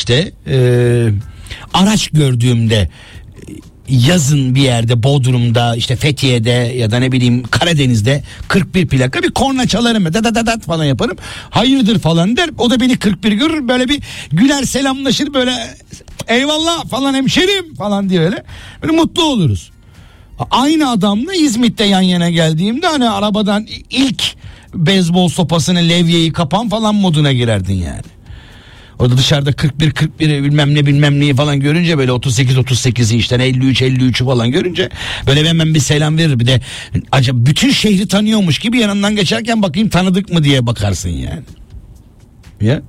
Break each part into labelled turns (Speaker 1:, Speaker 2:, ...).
Speaker 1: işte araç gördüğümde, yazın bir yerde, Bodrum'da, işte Fethiye'de ya da ne bileyim Karadeniz'de 41 plaka bir korna çalarım, da falan yaparım. Hayırdır falan der. O da beni 41 görür, böyle bir güler, selamlaşır, böyle eyvallah falan hemşerim falan diye öyle mutlu oluruz. Aynı adamla İzmit'te yan yana geldiğimde hani arabadan ilk beyzbol sopasını, levyeyi kapan falan moduna girerdin yani. Orada dışarıda 41 bilmem neyi falan görünce, böyle 38'i işte 53'ü falan görünce böyle hemen bir selam verir. Bir de acaba bütün şehri tanıyormuş gibi yanından geçerken bakayım tanıdık mı diye bakarsın yani. Ya.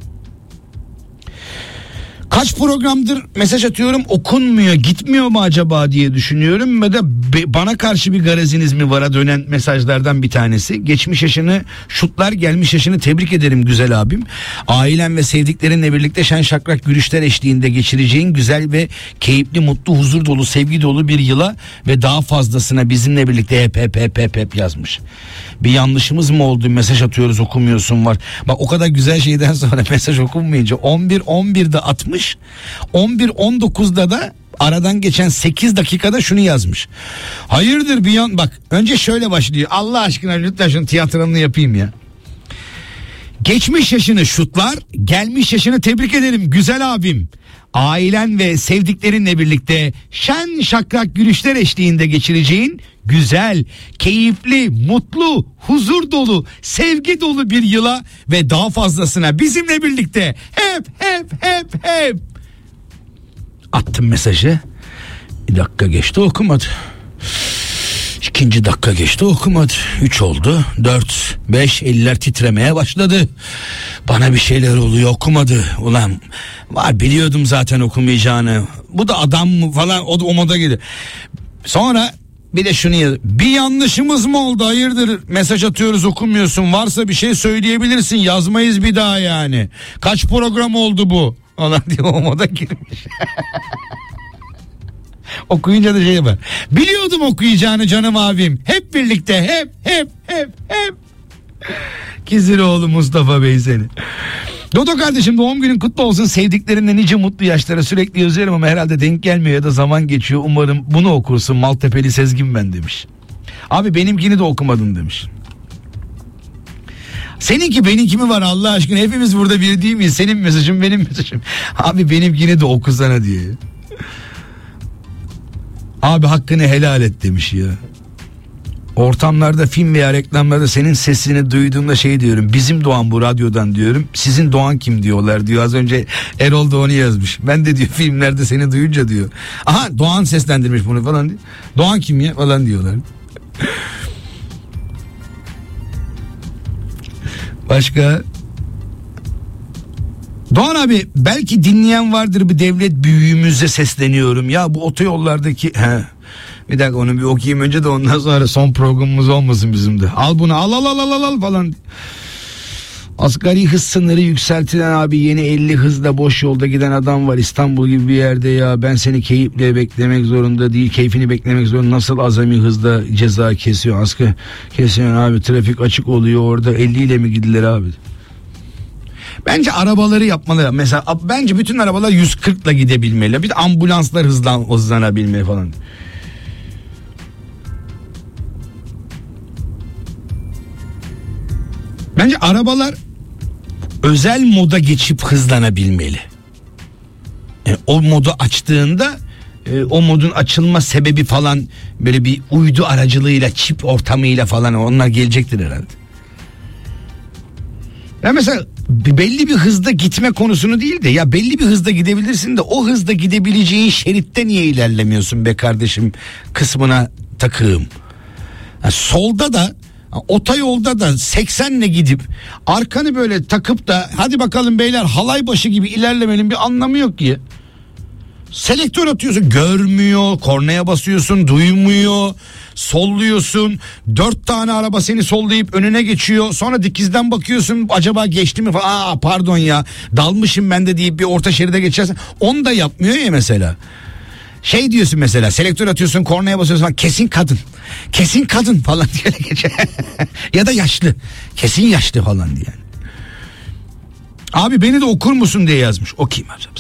Speaker 1: Kaç programdır mesaj atıyorum, okunmuyor, gitmiyor mu acaba diye düşünüyorum ve de bana karşı bir gareziniz mi vara dönen mesajlardan bir tanesi. Geçmiş yaşını şutlar, gelmiş yaşını tebrik ederim güzel abim. Ailen ve sevdiklerinle birlikte şen şakrak gülüşler eşliğinde geçireceğin güzel ve keyifli, mutlu, huzur dolu, sevgi dolu bir yıla ve daha fazlasına bizimle birlikte hep yazmış. Bir yanlışımız mı oldu, mesaj atıyoruz okumuyorsun var. Bak o kadar güzel şeyden sonra mesaj okunmayınca 11'de atmış. 11.19'da da aradan geçen 8 dakikada şunu yazmış. Hayırdır bir yan, bak önce şöyle başlıyor. Allah aşkına lütfen şunun tiyatronunu yapayım ya. Geçmiş yaşını şutlar, gelmiş yaşını tebrik ederim güzel abim. Ailen ve sevdiklerinle birlikte şen şakrak gülüşler eşliğinde geçireceğin güzel, keyifli, mutlu, huzur dolu, sevgi dolu bir yıla ve daha fazlasına bizimle birlikte hep. Attım mesajı. Bir dakika geçti, okumadı. 2. dakika geçti, okumadı. 3 oldu, 4, 5, eller titremeye başladı. Bana bir şeyler oluyor, okumadı. Ulan var, biliyordum zaten okumayacağını. Bu da adam mı falan, o moda girdi. Sonra bir de şunu yaz. Bir yanlışımız mı oldu, hayırdır mesaj atıyoruz okumuyorsun, varsa bir şey söyleyebilirsin, yazmayız bir daha yani. Kaç program oldu bu? Olan diye o moda girmiş. Okuyunca da şey var. Biliyordum okuyacağını canım abim. Hep birlikte hep. Kiziroğlu Mustafa Bey seni. Dodo kardeşim, doğum günün kutlu olsun. Sevdiklerinle nice mutlu yaşlara, sürekli yazıyorum ama herhalde denk gelmiyor ya da zaman geçiyor. Umarım bunu okursun. Maltepe'li Sezgin ben demiş. Abi benimkini de okumadın demiş. Seninki benimki mi var Allah aşkına? Hepimiz burada bir değil miyiz? Senin mesajın benim mesajım. Abi benimkini de okusana diye. Abi hakkını helal et demiş ya. Ortamlarda, film veya reklamlarda senin sesini duyduğumda şey diyorum. Bizim Doğan bu radyodan diyorum. Sizin Doğan kim diyorlar diyor. Az önce Erol da onu yazmış. Ben de diyor filmlerde seni duyunca diyor. Aha Doğan seslendirmiş bunu falan diyor. Doğan kim ya falan diyorlar. Başka? Doğan abi belki dinleyen vardır, bir devlet büyüğümüze sesleniyorum. Ya bu otoyollardaki... Bir dakika onu bir okuyayım önce de ondan sonra son programımız olmasın bizim de. Al bunu al falan. Asgari hız sınırı yükseltilen abi yeni 50 hızla boş yolda giden adam var İstanbul gibi bir yerde ya. Ben seni keyifle beklemek zorunda değil, keyfini beklemek zorunda. Nasıl azami hızda ceza kesiyor, asgari kesiyor abi, trafik açık oluyor orada, 50 ile mi gidilir abi? Bence arabaları yapmalı. Mesela bence bütün arabalar 140 ile gidebilmeli. Bir de ambulanslar hızlanabilmeli falan. Bence arabalar özel moda geçip hızlanabilmeli. Yani o modu açtığında o modun açılma sebebi falan böyle bir uydu aracılığıyla, çip ortamıyla falan onlar gelecektir herhalde. Ya mesela belli bir hızda gitme konusunu değil de ya belli bir hızda gidebilirsin de o hızda gidebileceğin şeritte niye ilerlemiyorsun be kardeşim kısmına takığım. Yani solda da otoyolda da 80'le gidip arkanı böyle takıp da hadi bakalım beyler halay başı gibi ilerlemenin bir anlamı yok ki. Selektör atıyorsun, görmüyor, kornaya basıyorsun, duymuyor, solluyorsun, 4 tane araba seni sollayıp önüne geçiyor, sonra dikizden bakıyorsun acaba geçti mi falan, pardon ya dalmışım ben de deyip bir orta şeride geçersin, onu da yapmıyor ya mesela. Şey diyorsun mesela, selektör atıyorsun, kornaya basıyorsun falan, kesin kadın falan diye geçer. Ya da yaşlı, kesin yaşlı falan diye. Abi beni de okur musun diye yazmış. Okuyayım hocam.